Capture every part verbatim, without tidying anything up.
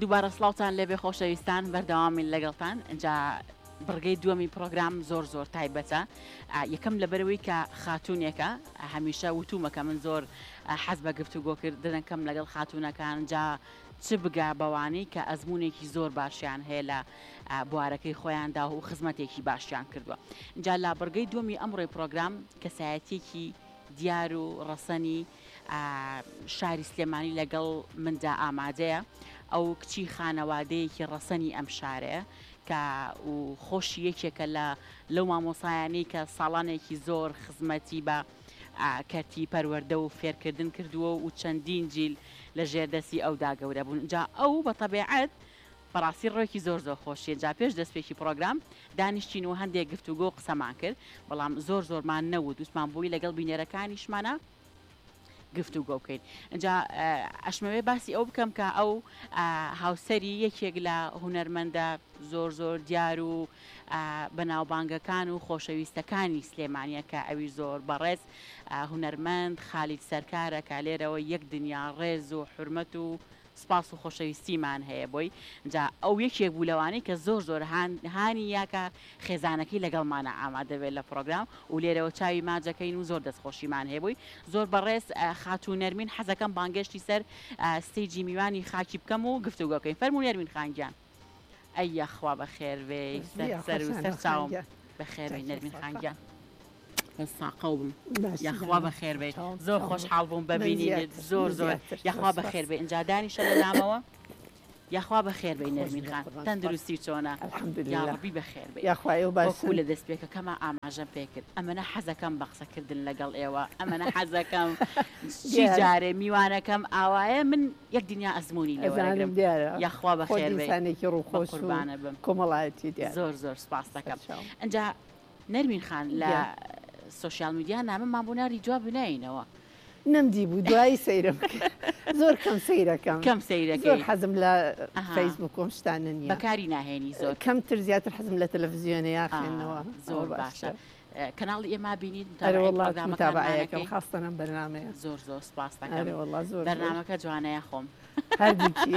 دووبارە سڵاوتان لێبێ خۆشەویستان بەردەوامی لەگەڵتان اینجا بڕگەی دووەمی پرۆگرام زۆر زۆر تایبەتە یەکەم لەبەرەوەی کە خاتوونێکە هەمیشە وتومەکە من زۆر حەز بە گفتوگۆ کرد دەکەم لەگەڵ خاتوونەکان جا چ بگا بەوانەی کە ئەزمونێکی زۆر باشیان هەیە لە بوارەکەی خۆیاندا و خزمەتێکی باشیان کردووە. اینجا لا بڕگەی دووەمی ئەمڕۆی پرۆگرام کەسایەتێکی دیار و ڕەسەنی شاری سلێمانی لەگەڵ مندا ئامادەیە. ئەو کچی خانەوادەیەکی ڕەسەنی ئەم شارەیە کە و خۆشی یەکێکە لە لەو مامۆسایانەی کە ساڵانێکی زۆر خزمەتی بە کەرتی پەروەردە و فێرکردن کردووە و چەندین جیل لە ژێردەسی ئەودا گەورە بوون. جا ئەو بە تەبیعەت بەڕاستی ڕۆیکی زۆر زۆر خۆشیە. جا پێش دەستپێکی پرۆگرام دانیشتینەوە هەندێک گفتوگۆ قسەمان کرد بەڵام زۆر زۆرمان نەوت دووسمان بووی لەگەڵ بینەرەکانیشمانە گفتوگۆ بکەین. اینجا ئەشمەوێ باسی ئەو بکەم کە ئەو هاوسەری یەکێک لە هونەرمەندە زۆر زۆر دیار و بەناوبانگەکان و خۆشەویستەکانی سلێمانیە کە ئەوی زۆر بەڕێز هونەرمەند خالید سەرکارە کە لێرەوە یەک دنیا ڕێز و حورمەت و سپاس و خۆشەویستیمان هەیە بۆی. جا ئەو یەکێک بوو لەوانەی کە زۆر زۆر هانی یاکە خێزانەکەی لەگەڵمانە ئامادەبێت لە پرۆگرام و لێرەوە چاوی ماجەکەین و زۆر دەستخۆشیمان هەیە بووی. زۆر بەڕێز خاتوو نەرمین حەزەکەم بانگشتی سەر ستێجی میوانی خاکی بکەم و گفتوگۆکەین. فەرموو نەرمین خانگیان. ئەی یەخوا بەخێر بێ سەر و سەر چاوم بەخێر بێ نەرمین خانگیان. ساقە بم یاخوا بەخێر بێت زۆر خۆشحاڵ بووم ببینیت زۆر زۆر یاخوا بەخێر بێ. اینجا دانیشە لە نامەوە یاخوا بەخێر بێ نەرمین خان تەندروستی چۆنە یاڕبی بەخێر بێ یاخوا لە دەستپێکە کەمە ئاماژەم پێ کرد. ئەمەنە حەزەکەم بە قسەکردن لەگەڵ ئێوە ئەمەنە حەزەکەم چی جارێ میوانەکەم ئاوایە من یەک دنیا ئەزمموی لەوەرەگرم یاخوا بەخێر بێسانێکی ڕووخۆش قوربانە بم کۆمەڵایەتی زۆر زۆر سپاس دەکەم. ئەجا نەرمین خان لە سوۆسیال میدیا نامەمان بوو ناری جواب بنینەوە نەمدی بوو دوایی سەیرم زۆر کەم سەیرەکەم کەم سەیرەکە زۆر حەزم لە فەیسبوک کۆم شتانە نییە بەکاری ناهێنی زۆر کەمتر زیاتر حەزم لە تەلەڤیزیۆنە یاخێنەوە زۆر باشە. کەناڵی ئێمە بینیت متابعەکەم خاستەنم بەرنامەیە زۆر زۆر سپاس دەکەم زۆر بەرنامەکە جوانەیە خۆم هەردووکی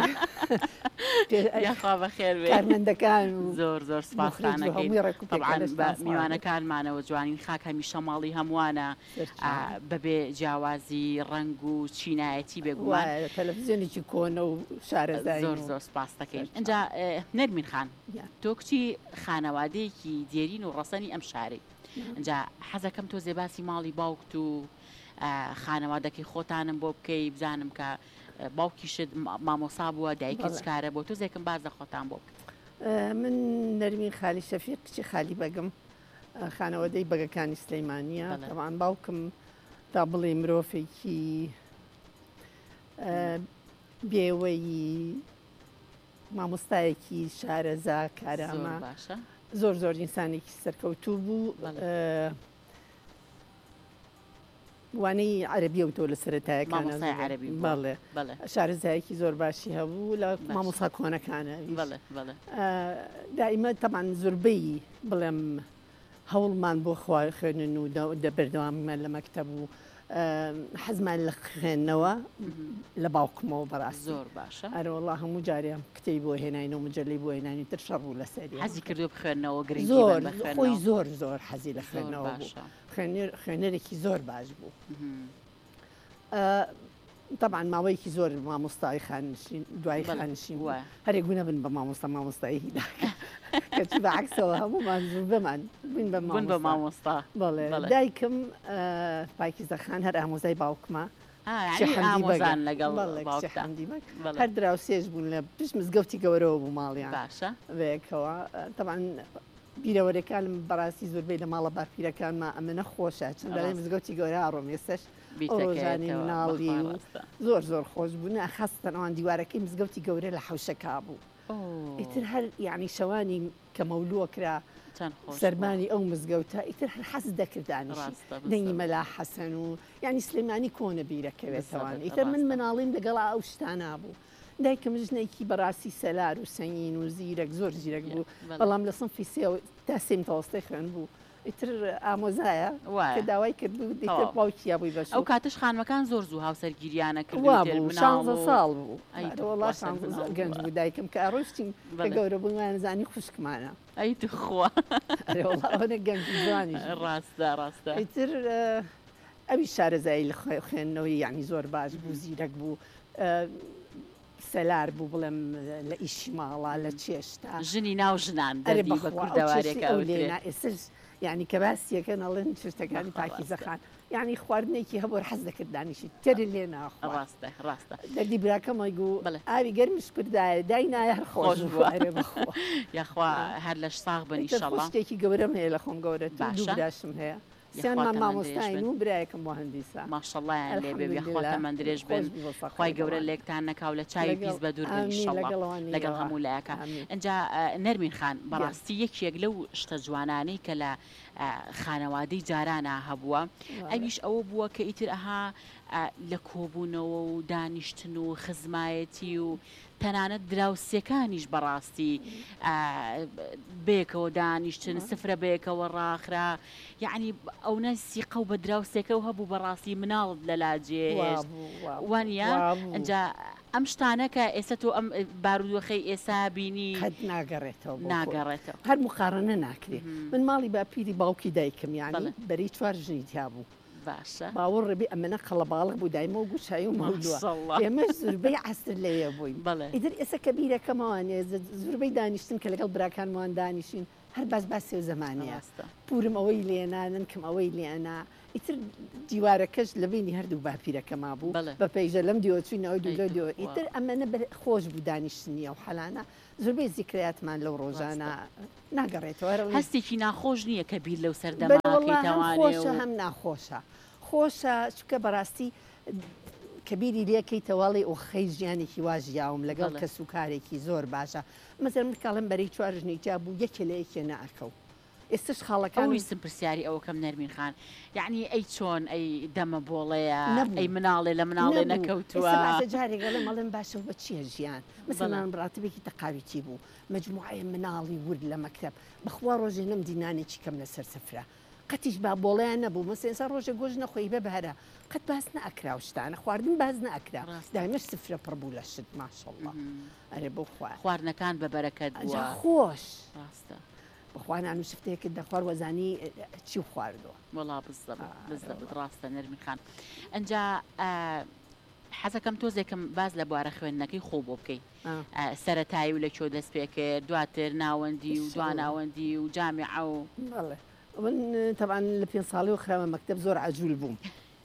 یاخوا بەخێر بێ کارمەندەکان زۆر زۆر سپاسانەکەی میوانەکانمانەوە جوانین خاک هەمیشە ماڵی هەمووانە بەبێ جیاوازی ڕنگ و چینایەتی بێگومان تەلەڤیزیۆنێکی کۆنە و شارەزای زۆر زۆر سپاس دەکەین. اینجا نەرمین خان تۆ کچی خانەوادەیەکی دێرین و ڕەسەنی ئەم شارەی. اینجا حەزەکەم تۆ زێباسی ماڵی باوکت و خانەوادەکەی خۆتانم بۆ بکەی بزانم کە باوکیشت مامۆسا بووە دایکت چکارە بۆ تۆ زێکم باز لە خۆتان بۆ من نەرمین خالی شەفیق کچی خالی بەگم خانەوادەی بەگەکانی سلەیمانیە تەمان باوکم تا بڵێ مرۆڤێکی بێوەی مامۆستایەکی شارەزا کارامە زۆر زۆر ئینسانێکی سەرکەوتوو بوو وانەی عەرەبیە و تۆ لە سەرەتایەکانە بەڵێ شارەزایەکی زۆر باشی هەبوو لە مامۆسا کۆنەکانە دائیمە تەمان زۆربەی بڵێم هەوڵمان بۆ خوای خوێنن و بەردەواممان لە مەکتەب و حەزمان لە خوێندنەوە لە باوکمەوە بەڕاستی زۆر باشە. ئەرە وەڵڵا هەموو جارێم کتێی بۆ هێناینەوە مجەلەی بۆ هێنانی تر شەڕ بوو لەسەری حەزی کردو بخوێنەوە گرنگی زۆر خۆی زۆر زۆر حەزی لە خوێندنەوە بوو خوێنەرێکی زۆر باش بوو. طبعا ماوەیەکی زۆر مامۆستای خانشین دوای خانشین هەرێک بوو نەبن بە مامۆستا مامۆستایی کەچی بەعکسەوە هەموومان زوو بمان بووین بە مامۆستا. بەڵێ دایکم پاکیزەخان هەر ئامۆزای باوکمە ئامۆزان لەگەڵ هەر دراوسێژ بوون لە پشت مزگەوتی گەورەوە بوو ماڵیان باشە بێکەوە طبعا بیرەوەرەکانم بەڕاستی زۆربەی لە ماڵە باپیرەکانمە ئەمە نەخۆشە چەند لەڵێ مزگەوتی گەورە ئاڕۆم ێستش ڕۆژانی مناڵی و زۆر زۆر خۆش بوون خاستن ئەوان دیوارەکەی مزگەوتی گەورە لە حەوشەکە بوو ئیتر هەر یعنی شەوانی کە مەولووە کرا سەرمانی ئەو مزگەوتە ئیتر هەر حەز دەکردانیشی دەنگی مەلا حەسەن و یعنی سلێمانی کۆنە بیرەکەوێتەوان ئیتر من مناڵیم لەگەڵا ئەو شتانە بوو. دایکم ژنێکی بەڕاستی سەلار و سەنگین و زیرەک زۆر زیرەک بوو بەڵام لە سنفی سێ تا سێم تەوەستەی خوێن بوو ئیتر ئامۆزایە کە داوای کردبوو دیتر باوکییا بووی بەش ئەو کاتش خانمەکان زۆر زوو هاوسەرگیریانە کردوانزە ساڵ بوو وڵا گەنج بوو دایکم کە ئەڕۆشتین کە گەورە بوومانزانی خوشکمانە ئەی توخوا ئەوە گەنج جوانی ڕاستە ڕاستە ئیتر ئەوی شارەزایی لە خوێندنەوەی یعنی زۆر باش بوو زیرەک بوو سەلار بوو بڵێم لە ئیشی ماڵا لە چێشتا ژنی ناو ژنان دەردی بە کوردەوارێکە ئێستا یعنی کە باسیەکەن ئەڵێن شتەکانی پاکیزەخان یعنی خواردنێکی هەبوو حەز دەکرد دانیشی تێر لێ ناخوا ڕاستە ڕاستە دەردی براکەمەی گوو ئاوی گەرمش کردایە دای نایە هەر خۆش بوو یاخوا هەر لەش ساغ بن ئینشەڵڵا شتێکی گەورەم هەیە لە خۆم گەورە دووراشم هەیە سیانمان مامۆستاین و برایەکەم بۆ هەندیسا ماشەڵڵایان لێ بێ خۆتە من درێژ بن خی گەورە لێکتان نەکاو لە چای بیست بە دوور لەگەڵ هەموو لایەکە ئەجا نەرمین خان بەڕاستی یەکێک لەو شتە جوانانەی کە لە خانەوادەی جارانە هەبووە ئەویش ئەوە بووە کە ئیتر ئەها لە کۆبوونەوە و دانیشتن و خزمایەتی و تەنانەت دراوسەکانیش بەڕاستی بێکەوە دانیشتن سفرە بێکەوە ڕاخرا یعنی ئەو نەسیقە و بە دراوسێکە و هەبوو بەڕاستی مناڵت لە لاجێ وانە ئەجا ئەم شتانەکە ئێستا تۆ ئەم بارودۆخەی ئێستا بینی ناگەڕێتەوە ناگەڕێتەوە هەر مقارنە ناکرێت من ماڵی باپیری باوکی دایکم یانی بەری چوار ژنی تیا بوو باوەڕ ڕێبی ئەمەە قەڵەباڵق بوو دایمە و گوشایی و مەودووە ئێمەش زوربەی عەسر لێیە بووین ئیتر ئێستا کە بیرەکەمەوانێ زوربەی دانیشتن کە لەگەڵ براکانمان دانیشین هەر باز باسی و زمانەیە پورم ئەوەی لێنانن کەم ئەوەی لێنا ئیتر دیوارەکەش لە بینی هەردوو باپیرەکەما بوو بە پێیژە لەم دیوەچوینەوەی دوو دیوە ئیتر ئەمەە خۆش بوو دانیشتنی ئەو حەلانە زۆربەی زیکراتمان لەو ڕۆژانە ناگەڕێتەوە هەستێکی ناخۆش نییە کە بیر لەو سەردەماکەیتەوانێ هەم ناخۆشە خۆشە چکە بەڕاستی کە بیری لێکەیتەواڵی ئەو خەی ژیانێکی واژیاوم لەگەڵ کەس و کارێکی زۆر باشە مەزەر مکڵم بەرەی چوار ژنیجا بوو یەکێ لە یەکێ ناکەو ئێستش خاڵەکان ویستم پرسیاری ئەوە کەم نەرمین خان یعنی ئەی چۆن ئەی دەمە بۆڵەیە ئەی مناڵێ لە مناڵێ نەکەوتووە جارێگەڵێ مەڵێن باشە بە چیە ژیان مثلمان بڕاتبێکی تەقاویی بوو مجموعە مناڵی ورد لە مەکتب بەخوا ڕۆژێ نەم دینانێکی کەم لەسەر سفرە قەتیش با بۆڵیان نەبوو مەسێنسا ڕۆژە گۆژ نەخۆی بە بەرە قەت باس نەئەکرا شتانە خواردن باز نەئەکرا دامەش سفرە پڕبوو لە شت ماشەڵڵا ئەرێ بۆ خوا خواردنەکان بە بەرەکەت خۆش ڕاستە بەخوانان و شفتەیەکت دەخوار وەزانی چی خواردەوە وەڵا بزەبت ڕاستە نەرمین خان ئەجا حەزەکەم تۆزێکم باز لە بوارە خوێندنەکەی خۆ بۆ بکەیت سەرەتایی و لە کۆ دەست پێ کرد دواتر ناوەندی و دواناوەندی و جامیعە و من طبعا لە پێ ساڵی و خراوە مەکتب زۆر عجول بووم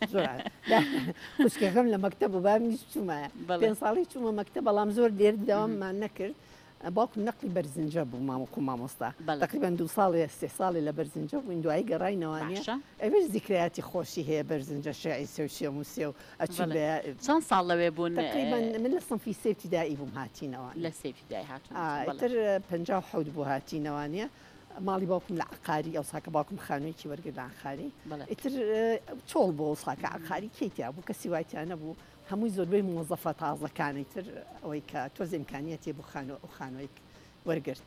خوشکەکەم لە مەکتب و بامیش چوومایە پێ ساڵی چوومە مەکتب بەڵام زۆر دێر داواممان نەکرد باوکم نەقلی بەرزنجە بوو مامۆکو مامۆستا تقریبان دو ساڵی سێ ساڵی لە بەرزنجە بووین دوایی گەڕاینەوەیە ئەوێش زیکرایەتی خۆشی هەیە بەرزنجە شێعی سێ و شێ و سێ و چەند ساڵ لەوێ بوون من لە سنفی سێبتیدایی بووم هاتینەوە لە سێبتیدایی هاتوون ئیتر پەنجا و حەوت بوو هاتینەوانە ماڵی باوکم لە عقاری ئەو ساکە باوکم خانوویکی وەرگرت لە عقاری ئیتر چۆڵ بۆ ساکە عقاری کێتیا بوو کەسی وایتیانە بوو هەمووی زۆربەی موظفە تازەکانی تر ئەوەی کە تۆز ئیمکانیەتی بوو خانۆ ئەو خانۆی وەرگرت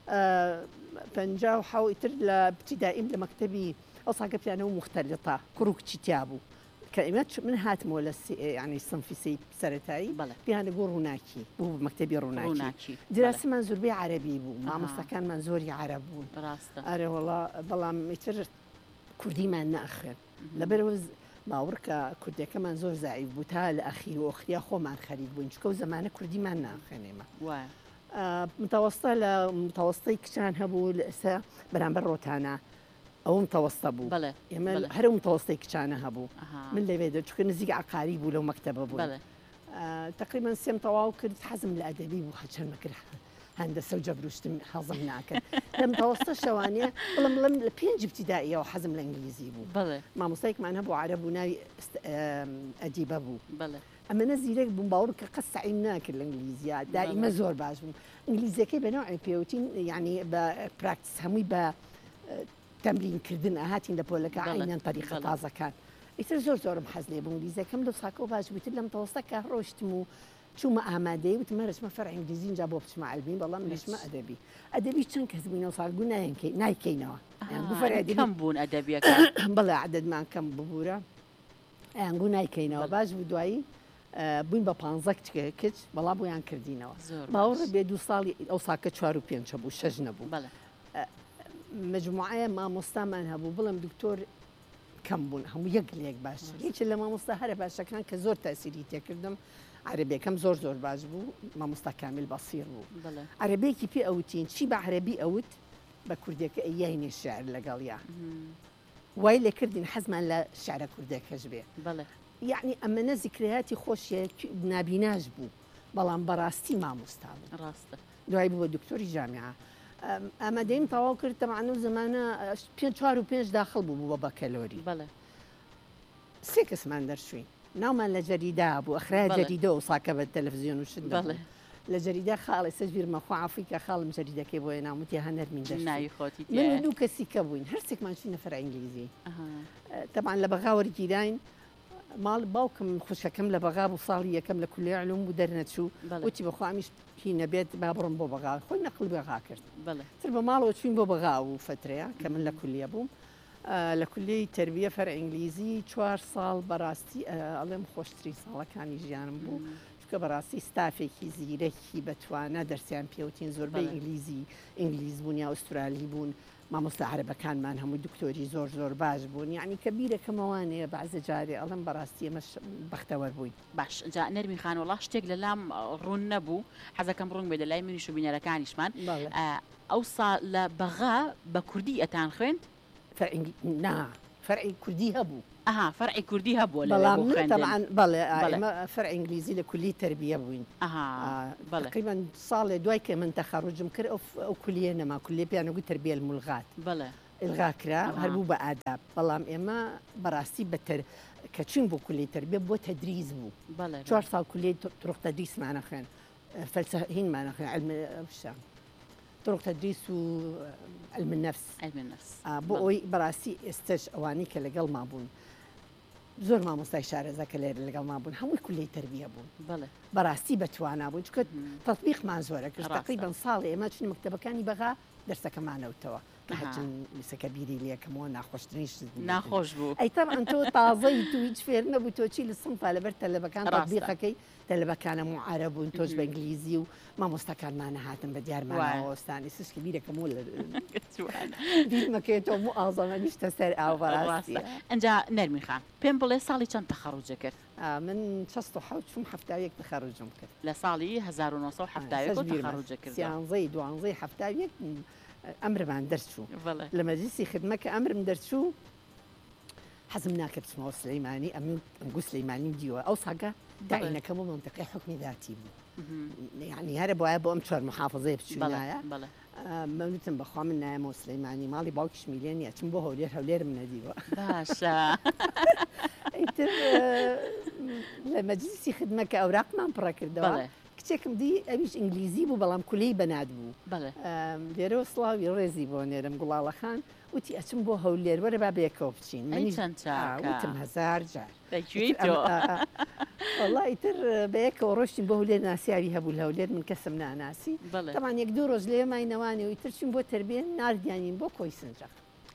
پەنجا و حەوت تر لە ابتیدائیم لە مەکتەبی ئەو ساکە پیانەوە مختلطە کوڕ و کچی تیا بوو کە ئێمە من هاتمەوە لە ینی سنفی سەی سەرەتایی پیانە بۆ ڕووناکی بوو مەکتەبی ڕووناکی دراسیمان زۆربەی عەرەبی بوو مامۆستاکانمان زۆری عەرەب بوون ئەرێ وەڵا بەڵام ئیتر کوردیمان ناخوێن لەبەرەوە باوڕکە کوردەکەمان زۆر زعیف بوو تا لە ئەخیر و ئۆخریا خۆمان خەریک بووین چکە و زمانە کوردیمان ناخوێنێمە متەوەستە لە متەوەستەی کچان هەبوو ئێستا بەرامبەر ڕۆتانە ئەوم تەوەستە بوو ئێمە هەرە متەوەستەی کچانە هەبوو من لەوێ دەچکە نزیک عقاری بوو لەو مەکتەبە بوو تقریبان سێم تەواو کرد حەزم لە ئەدەبی بوو هەچەند مەکرد هەندەسە و جەبروشتم حەزم ناکرد لەم تەوەستە شەوانەیە بڵم بڵم لە پێنج ابتیدائیەوە حەزم لە ئینگلیزی بوو مامۆستایەکمان هەبوو عەرەب و ناوی ئەدیبە بوو ئەمەنە زیرەک بووم باوڕ کە قەت سەعیم ناکرد لە ئینگلیزیە دائیمە زۆر باش بووم ئینگلیزیەکەی بەنەوعی پێوتین یعنی بە پراکتس هەمووی بە تەمرینکردن ئاهاتین لە پۆلەکە عینەن تەریقە تازەکان ئیتر زۆر زۆرم حەز لێ بوو ئینگلیزیەکەم لە ساکە و باش بوویتر لەم تەوەستە کە ڕۆشتم و چوومە ئامادەی وتمەرەچمە فەرع ئینگلیزی اینجا بۆ بچمە عەلمی بەڵام منیشمە ئەدەبی ئەدەبی چەند کەس بووینەوە ساڵگو نایەنکەی نایکەینەوە کەم بوون ئەدەبیەکە بەڵێ عەدەدمان کەم ببوورە ئەیانگو نایکەینەوە باش بوو دوایی بووین بە پانزە کچ بەڵام بۆیان کردینەوە باوەڕە بێ دوو ساڵی ئەو ساکە چوار و پێنج بوو شەژ نەبوو مجموعەیە مامۆستامان هەبوو بڵم دکتۆر کەم بوون هەموو یەک لێک باش هیچ لە مامۆستا هەرە باشەکان کە زۆر تاسیری تێکردم عەرەبیەکەم زۆر زۆر باش بوو مامۆستا کامیل بەسیر بوو عەرەبێکی پێ ئەوتین چی بە عەرەبی ئەوت بە کوردەکە ئەیینی شعر لەگەڵیا وای لێ کردین حەزمان لە شعرە کوردەکەش بێ یعنی ئەمەنە زیکرەیاتی خۆشیە نابیناش بوو بەڵام بەڕاستی مامۆستا بوو ڕاستە دوای بووە دکتۆری جامیعە ئامادەیم تەواو کرد تەمەعن و زمانە پێ چوار و پێنج داخڵ بوو بووە بە کەلۆری سێ کەسمان دەرچوین ناومان لە جەریدا بوو ئەخرای جەریدە و ساکە بە تەلەڤیزیۆن و شت لە جەریدا خاڵی سەژبیرمەخوا عەفریکا خاڵم جەریدەکەی بۆیە ناوتی هەنەرمین دەرچوین من دوو کەسی کە بووین هەرسێکمان چوینە فەرع ئینگلیزی تەبعاً لە بەغا وەرگیراین ماڵ باوکم خوشەکەم لە بەغا بوو ساڵی یەکەم لە کولێ عەلوم بوو دەرنەچوو وتی بەخوامیش هی نەبێت با بڕم بۆ بەغا خۆی نەقڵ بەغا کرد تر بە ماڵەوە چوین بۆ بەغا و فترەیە کە من لە کولێ بووم لە کولەی تربیە فەرع ئینگلیزی چوار ساڵ بەڕاستی ئەڵێم خۆشترین ساڵەکانی ژیانم بوو چکە بەڕاستی ستافێکی زیرەکی بەتوانە دەرسیان پێوتین زۆربەی ئینگلیزی ئینگلیز بوون یا ئوسترالی بوون مامۆستا عەرەبەکانمان هەموو دکتۆری زۆر زۆر باش بوون یعنی کە بیرەکەمەوانەیە بەعزە جارێ ئەڵم بەڕاستی ئەمەش بەختەوەر بووین باش جا نەرمی خان وڵا شتێک لە لام ڕوون نەبوو حەزەکەم ڕوون بێت لە لای منیش و بینەرەکانیشمان ئەو ساڵ لە بەغا بە کوردی ئەتان خوێند نا فەرعی کوردی هەبوو ئەها فەرعی کوردی هەبووە بەڵام طبعاً بەڵێ فەرع ئینگلیزی لە کولی تربیە بووین تقریباً ساڵێ دوای کە من تەخەڕوجم کرد ئەو کولیە نەما کولی پیانەگوی تربیە الملغات ئلغا کرا هەربوو بە ئاداب بەڵام ئێمە بەڕاستی بەتر کە چین بۆ کولی تربیە بۆ تەدریس بوو چوار ساڵ کولی طرق تەدریسمانە خوێن فەلسەفەهینمانە خوێن علم شان طرق تدریس و علم النفس علم النفس بۆ ئەوی بەڕاستی ئێستش ئەوانی کە لەگەڵ ما بوون زۆر مامۆستای شارەزا کە لێرە لەگەڵ ما بوون هەمووی کولی تربیە بوون بەڕاستی بەتوانە بوون چکە تەطبیقمان زۆرە کرد تقریباً ساڵی ئێمە چین مەکتەبەکانی بەغا دەرسەکەمانەوتەوە هەچەند لیسەکە بیری لێکەمەوە ناخۆشترینش ناخۆش بوو ئەی تەبعاً تۆ تازەی تو هیچ فێر نەبوو تۆ چی لە سنفا لەبەر تەلەبەکان تەطبیقەکەی تەلەبەکانە معارە بوون تۆش بە ئینگلیزی و مامۆستاکانمانە هاتن بە دیارمانەوەستانی سشکی بیرەکەمەوە لە بیرمەکەێتەوە ئازانە نیشتە سەر ئاو بەڕاستی ئەنجا نەرمی خان پێم بڵێ ساڵی چەند تەخەڕوجە کرد من شەست و حەوت چوم هەفتاویەک تەخەڕوجم کرد لە ساڵی هەزار و نۆسەد و هەفتاویەک تەخەڕوجە کرد سیانزەی دوانزەی هەفتاویەک ئەمرمان دەرچوو لە مەجلیسی خدمەکە ئەمرم دەرچوو حەزم ناکە بچمەوە سلەیمانی ئەمگو سلەیمانی دیوە ئەو ساگە داعینەکەم و منتەقەی حکمی ذاتی بوو یعنی هەرە بۆایە بۆ ئەم چوار محافظەیە بچوونایە مەونتم بەخوا من نایەمەوە سلەیمانی ماڵی باوکیش میلێنیە چم بۆ هەولێر هەولێرم نەدیوە باشە ئیتر لە مەجلیسی خدمەکە ئەوراقمان پڕە کردەوە کچێکم دی ئەویش ئینگلیزی بوو بەڵام کولەی بەنات بوو لێرەوە سڵاوی ڕێزی بۆ نێرم گوڵاڵەخان وتی ئەچم بۆ هەولێر وەرە با بێکەوە بچین وتم هەزار جار وڵی تر بەیەکەوە ڕۆشتین بۆ هەولێر ناسیاوی هەبوو لە هەولێر من کەسم ناناسی تەمان یەک دوو ڕۆژ لێ ماینەوانەوەی ترچین بۆ تربێن ناردیانین بۆ کۆی سنجەق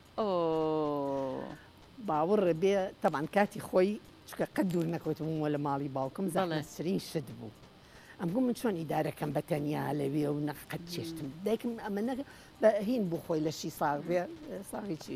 باوەڕ بێ تەمان کاتی خۆی چکە قەت دوور نەکەوتمەوە لە ماڵی باوکم زەحمەتترین شت بوو ئەم بوو من چۆن ئیدارەکەم بەتەنیا لەوێ و نەقەت چێشتم دایکم ئەمە بە هین بوو خۆی لە شی ساغ بێ ساغیی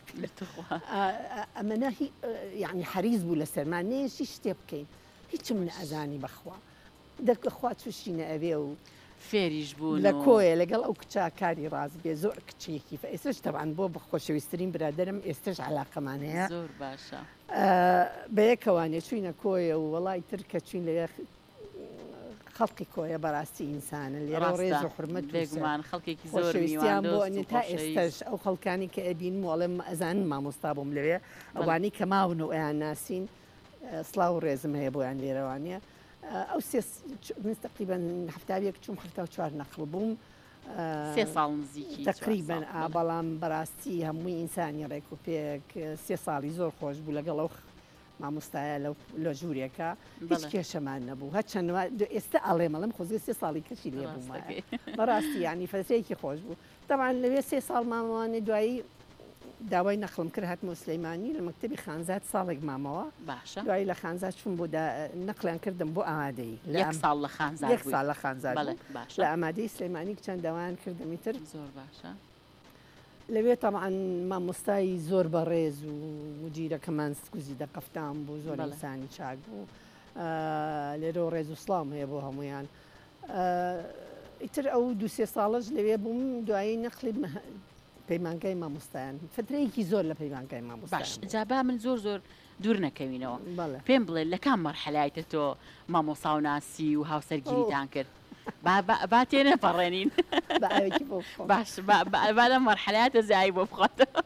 ئەمەە یعنی حەریز بوو لە سەرمان نێشی شتێ بکەین هیچم لە ئەزانی بەخوا دەکەخوا تووشینە ئەوێ و فێریش بوو لە کۆیە لەگەڵ ئەو کچا کاری ڕاست بێ زۆر کچێکی ئێستش تەبان بۆ بەخۆشەویستترین برادرم ئێستش علاقەمانەیە زۆر باشە بەیەکەوانێ چوینە کۆیە و وەڵی تر کە چوین لە خەڵقی کۆیە بەڕاستی ئینسانە لێرە ڕێز و حرمەت بێگومان خەڵکێکی زۆر ویستیان بۆ تا ئێستش ئەو خەڵکانی کە ئەبین وڵێم ئەزان مامۆستا بووم لەوێ ئەوانی کە ماون و ئەیان ناسین سڵاو و ڕێزم هەیە بۆیان لێرەوانە ئەو تقریبان هەفتاویەک چوم هەفتا و چوار نەخڵ بووم سێ ساڵ نزیکی تقریبان بەڵام بەڕاستی هەمووی ئینسانی ڕێک و پێک سێ ساڵی زۆر خۆش بوو لەگەڵ ئەو مامۆستایە لە ژوورێکە هیچ کێشەمان نەبوو هەچەند ئێستا ئەڵێ مەڵم خۆزگە سێ ساڵی کەشی لێ بوومە بەڕاستی ینی فەرەیەکی خۆش بوو تەمان لەوێ سێ ساڵ مامەوانێ دوایی داوای نەخڵم کرد هاتمە سلەیمانی لە مەکتەبی خانزاد ساڵێک مامەوە باشە دوایی لە خانزاد چوون بۆ نەقلیان کردم بۆ ئامادەی یەک ساڵ لە خانزاد یەک ساڵ لە خانزاد لە ئامادەی سلەیمانی چەند داوایان کردمی تر زۆر باشە لەوێ تەمان مامۆستایی زۆر بەڕێز و مدیرەکەمان گوزیدە قەفتان بوو زۆر ئینسانی چاک بوو لێرە ڕێز و سڵام هەیە بۆ هەمویان ئیتر ئەو دو سێ ساڵش لەوێ بووم دوایی نەخلی پەیمانگای مامۆستایان فترەیەکی زۆر لە پەیمانگای مامۆستا باش جابا من زۆر زۆر دوور نەکەوینەوە پێم بڵێ لە کام مەرحەلایتە تۆ مامۆستا و ناسی و هاوسەرگیریتان کرد با تێ نەپەڕێنین باش با لە مەرحەلایەتە زایی بۆ بخاتەوە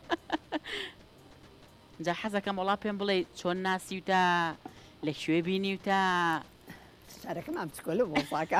جا حەزەکەم وڵا پێم بڵێ چۆن ناسی و تا لەکوێ بینی و تا شارەکەمان بچکۆلە بۆ ساکە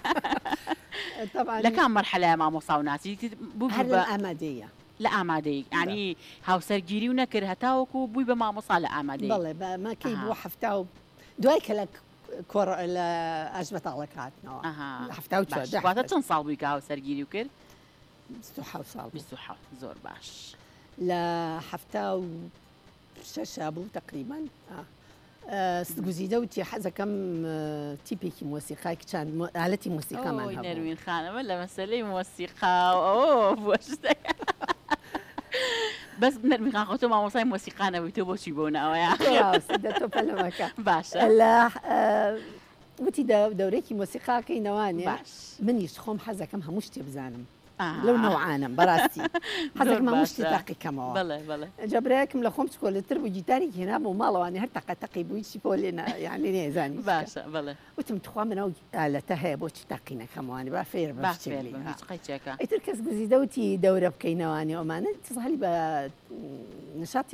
لە کام مەرحەلای مامۆستا و ناسی هەر لە ئامادەیە لە ئامادەی ینی هاوسەرگیری و نەکرد هەتاوەکو بووی بە مامۆستا لە ئامادەی بڵێ بەمەکەی بۆ هەفتا و دوای کە لە لە ئەژبەتاڵە کاتنەوە هەفتا و واتە چەند ساڵ بووی کە هاوسەرگیری و کرد ساڵ زۆر باش لە هەفتا و شەشا بوو تقریبان گوزیدە وتی حەزەکەم تیپێکی مۆسیقای کچان ئالەتی مۆسیقامان هەبوو نەروین خانەمە لە مەسەلەی مۆسیقا ئەو بۆشتەکە بەس نەرمی خان خۆتۆ مامۆسای مۆسیقانەوەی تۆ بۆچی بۆ ناوەیە تۆ پەلەمەکە باشە لە وتی دەورێکی مۆسیقاکەی نەوانێ منیش خۆم حەزەکەم هەموو شتێ بزانم لەو نەوعانم بەڕاستی حەزەکەم هەموو شتی تاقیکەمەوە جەبرایەکم لە خۆم چکۆلەتر بوو گیتارێکی هێنا بۆ ماڵەوانی هەر تەقەتەقی بووی چی بۆ لێ یعنی نێزانی باشە بڵێ وتم تخوا منەوە ئالەتە هەیە بۆچی تاقی نەکەمەوانی با فێر بەچێکە ئیتر کەس گوزیدە وتی دەورە بکەینەوانی ئەمانە تزهلی بە نشاتی